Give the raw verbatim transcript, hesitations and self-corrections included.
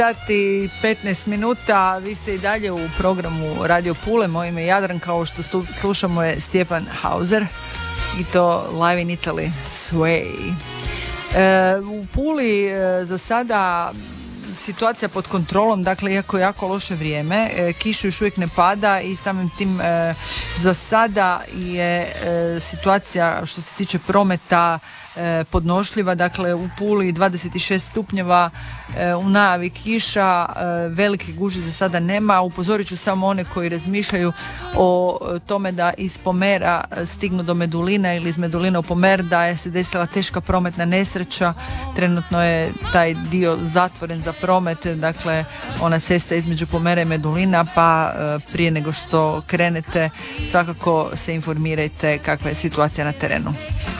Sati petnaest minuta, vi ste i dalje u programu Radio Pule, moje ime je Jadran, kao što slušamo je Stjepan Hauser i to Live in Italy, Sway. E, u Puli e, za sada situacija pod kontrolom, dakle iako je jako loše vrijeme, e, kiša još uvijek ne pada i samim tim e, za sada je e, situacija što se tiče prometa e, podnošljiva, dakle u Puli dvadeset šest stupnjeva, e, u najavi kiša, e, velike gužve za sada nema. Upozorit ću samo one koji razmišljaju o tome da iz Pomera stignu do Medulina ili iz Medulina u Pomer, da je se desila teška prometna nesreća. Trenutno je taj dio zatvoren za promet, dakle ona cesta između Pomera i Medulina, pa e, prije nego što krenete svakako se informirajte kakva je situacija na terenu.